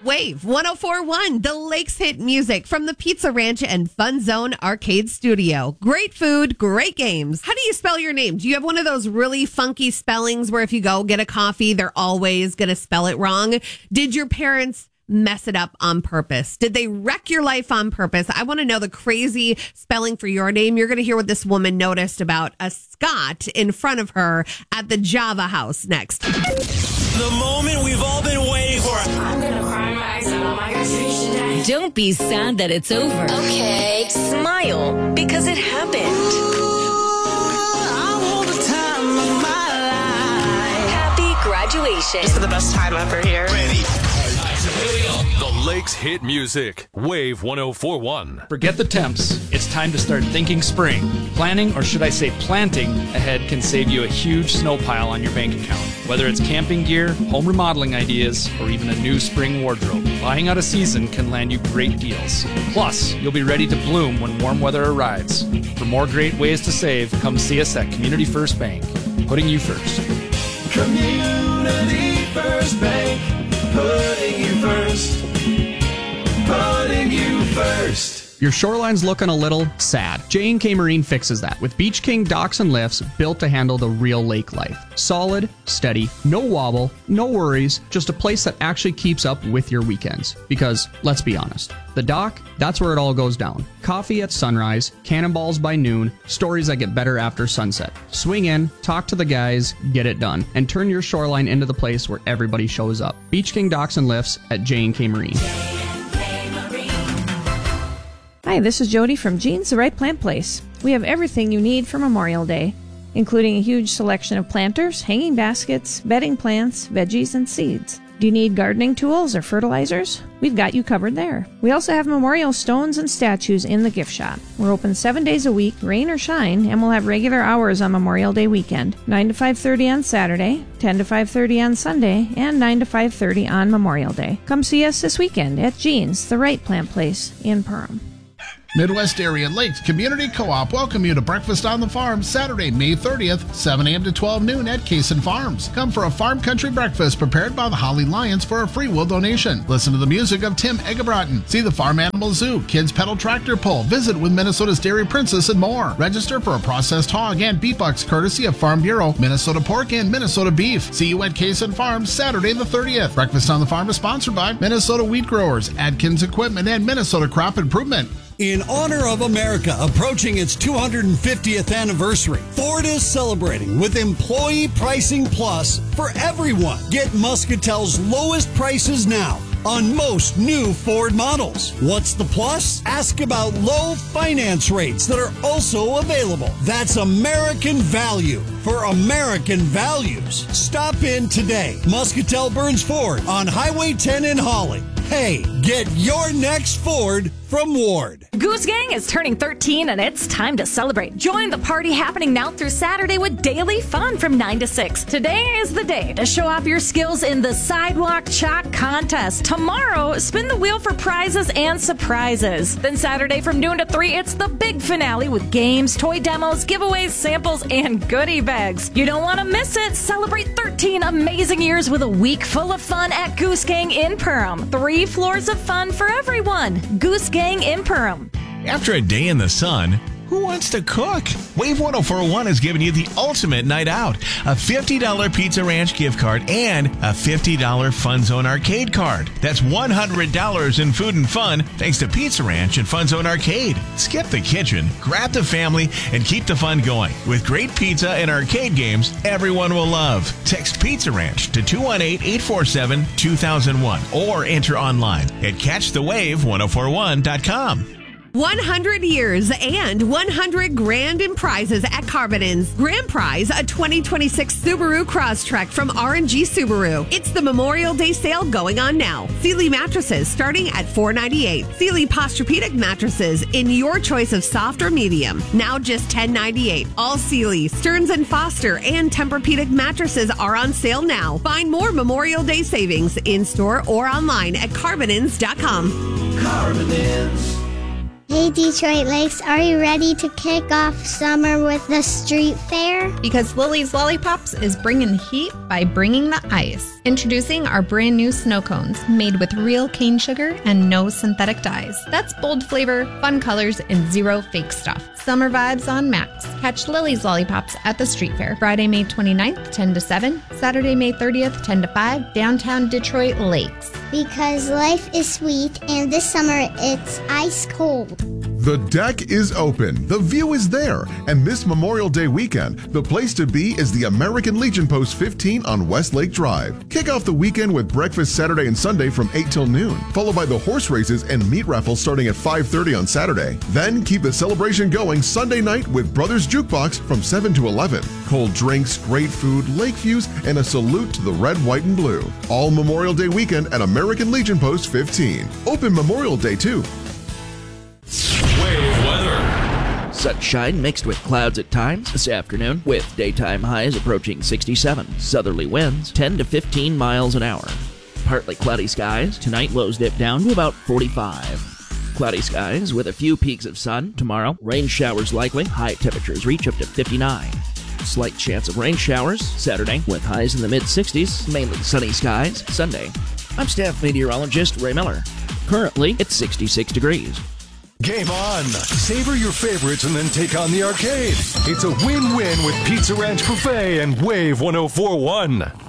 Wave 104.1, the Lakes hit music from the Pizza Ranch and Fun Zone Arcade Studio. Great food, great games. How do you spell your name? Do you have one of those really funky spellings where if you go get a coffee, they're always going to spell it wrong? Did your parents mess it up on purpose? Did they wreck your life on purpose? I want to know the crazy spelling for your name. You're going to hear what this woman noticed about a Scott in front of her at the Java House next. The moment we've all been waiting for. I'm gonna cry my eyes out on my graduation day. Don't be sad that it's over. Okay. Smile, because it happened. I want the time of my life. Happy graduation. This is the best time ever here. Ready. The Lakes hit music. Wave 104.1. Forget the temps. It's time to start thinking spring. Planning, or should I say planting, ahead can save you a huge snow pile on your bank account. Whether it's camping gear, home remodeling ideas, or even a new spring wardrobe, buying out a season can land you great deals. Plus, you'll be ready to bloom when warm weather arrives. For more great ways to save, come see us at Community First Bank. Putting you first. Community First Bank. Putting you first. Putting you first. Your shoreline's looking a little sad. J&K Marine fixes that with Beach King docks and lifts built to handle the real lake life. Solid, steady, no wobble, no worries, just a place that actually keeps up with your weekends. Because, let's be honest, the dock, that's where it all goes down. Coffee at sunrise, cannonballs by noon, stories that get better after sunset. Swing in, talk to the guys, get it done, and turn your shoreline into the place where everybody shows up. Beach King docks and lifts at J&K Marine. Hi, this is Jody from Jean's The Right Plant Place. We have everything you need for Memorial Day, including a huge selection of planters, hanging baskets, bedding plants, veggies, and seeds. Do you need gardening tools or fertilizers? We've got you covered there. We also have memorial stones and statues in the gift shop. We're open 7 days a week, rain or shine, and we'll have regular hours on Memorial Day weekend, 9 to 5:30 on Saturday, 10 to 5:30 on Sunday, and 9 to 5:30 on Memorial Day. Come see us this weekend at Jean's The Right Plant Place in Perham. Midwest Area Lakes Community Co-op welcome you to Breakfast on the Farm Saturday, May 30th, 7 a.m. to 12 noon at Kaysen Farms. Come for a farm country breakfast prepared by the Holly Lions for a free will donation. Listen to the music of Tim Egebraten. See the Farm Animal Zoo, Kids Pedal Tractor Pull, visit with Minnesota's Dairy Princess and more. Register for a processed hog and beef bucks courtesy of Farm Bureau, Minnesota Pork, and Minnesota Beef. See you at Kaysen Farms Saturday the 30th. Breakfast on the Farm is sponsored by Minnesota Wheat Growers, Adkins Equipment, and Minnesota Crop Improvement. In honor of America approaching its 250th anniversary, Ford is celebrating with Employee Pricing Plus for everyone. Get Muscatel's lowest prices now on most new Ford models. What's the plus? Ask about low finance rates that are also available. That's American value for American values. Stop in today. Muscatel Burns Ford on Highway 10 in Holly. Hey, get your next Ford from Ward. Goose Gang is turning 13 and it's time to celebrate. Join the party happening now through Saturday with daily fun from 9 to 6. Today is the day to show off your skills in the Sidewalk Chalk Contest. Tomorrow, spin the wheel for prizes and surprises. Then Saturday from noon to 3, it's the big finale with games, toy demos, giveaways, samples, and goodie bags. You don't want to miss it. Celebrate 13 amazing years with a week full of fun at Goose Gang in Perham. 3 floors of fun for everyone. Goose Gang in Perham. After a day in the sun, who wants to cook? Wave 104.1 is giving you the ultimate night out. A $50 Pizza Ranch gift card and a $50 Fun Zone Arcade card. That's $100 in food and fun thanks to Pizza Ranch and Fun Zone Arcade. Skip the kitchen, grab the family, and keep the fun going. With great pizza and arcade games everyone will love. Text Pizza Ranch to 218-847-2001 or enter online at catchthewave1041.com. 100 years and 100 grand in prizes at Carbonins. Grand prize, a 2026 Subaru Crosstrek from R&G Subaru. It's the Memorial Day sale going on now. Sealy mattresses starting at $498. Sealy Posturepedic mattresses in your choice of soft or medium. Now just $1098. All Sealy, Stearns & Foster, and Tempur-Pedic mattresses are on sale now. Find more Memorial Day savings in-store or online at Carbonins.com. Carbonins. Hey Detroit Lakes, are you ready to kick off summer with the street fair? Because Lily's Lollipops is bringing the heat by bringing the ice. Introducing our brand new snow cones made with real cane sugar and no synthetic dyes. That's bold flavor, fun colors, and zero fake stuff. Summer vibes on max. Catch Lily's Lollipops at the street fair Friday, May 29th, 10 to 7, Saturday, May 30th, 10 to 5, downtown Detroit Lakes. Because life is sweet and this summer it's ice cold. The deck is open, the view is there, and this Memorial Day weekend, the place to be is the American Legion Post 15 on Westlake Drive. Kick off the weekend with breakfast Saturday and Sunday from 8 till noon, followed by the horse races and meat raffle starting at 5:30 on Saturday. Then keep the celebration going Sunday night with Brothers Jukebox from 7 to 11. Cold drinks, great food, lake views, and a salute to the red, white, and blue. All Memorial Day weekend at American Legion Post 15. Open Memorial Day too. Wave weather. Sunshine mixed with clouds at times this afternoon, with daytime highs approaching 67. Southerly winds 10 to 15 miles an hour. Partly cloudy skies. Tonight lows dip down to about 45. Cloudy skies with a few peaks of sun. Tomorrow, rain showers likely. High temperatures reach up to 59. Slight chance of rain showers Saturday with highs in the mid-60s. Mainly sunny skies Sunday. I'm staff meteorologist Ray Miller. Currently, it's 66 degrees. Game on! Savor your favorites and then take on the arcade. It's a win-win with Pizza Ranch Buffet and Wave 104.1.